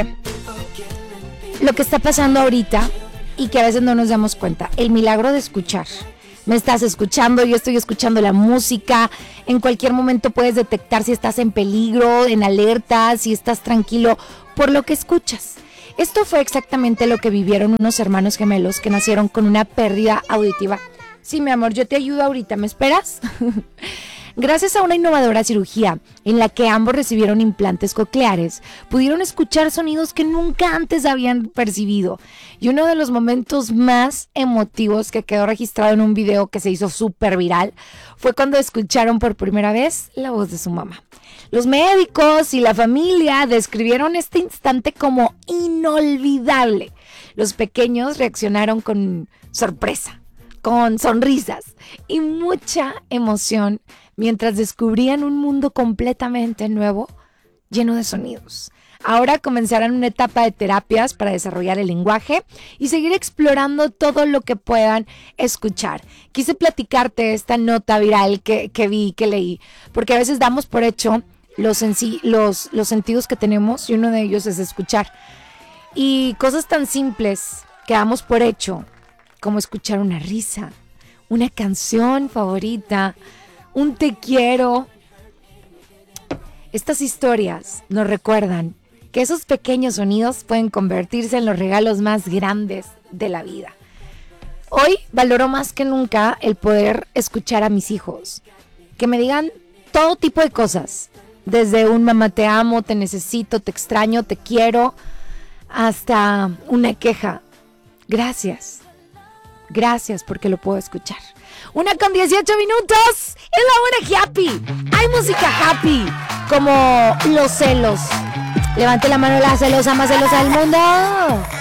lo que está pasando ahorita y que a veces no nos damos cuenta, el milagro de escuchar. Me estás escuchando, yo estoy escuchando la música, en cualquier momento puedes detectar si estás en peligro, en alerta, si estás tranquilo, por lo que escuchas. Esto fue exactamente lo que vivieron unos hermanos gemelos que nacieron con una pérdida auditiva. Sí, mi amor, yo te ayudo ahorita, ¿me esperas? Gracias a una innovadora cirugía en la que ambos recibieron implantes cocleares, pudieron escuchar sonidos que nunca antes habían percibido. Y uno de los momentos más emotivos que quedó registrado en un video que se hizo súper viral fue cuando escucharon por primera vez la voz de su mamá. Los médicos y la familia describieron este instante como inolvidable. Los pequeños reaccionaron con sorpresa, con sonrisas y mucha emoción mientras descubrían un mundo completamente nuevo, lleno de sonidos. Ahora comenzarán una etapa de terapias para desarrollar el lenguaje y seguir explorando todo lo que puedan escuchar. Quise platicarte esta nota viral que vi, que leí, porque a veces damos por hecho los sentidos que tenemos y uno de ellos es escuchar. Y cosas tan simples que damos por hecho, como escuchar una risa, una canción favorita, un te quiero. Estas historias nos recuerdan que esos pequeños sonidos pueden convertirse en los regalos más grandes de la vida. Hoy valoro más que nunca el poder escuchar a mis hijos, que me digan todo tipo de cosas, desde un mamá te amo, te necesito, te extraño, te quiero, hasta una queja. Gracias porque lo puedo escuchar. 1:18 minutos, es la hora happy. Hay música happy, como los celos. Levante la mano la celosa más celosa del mundo.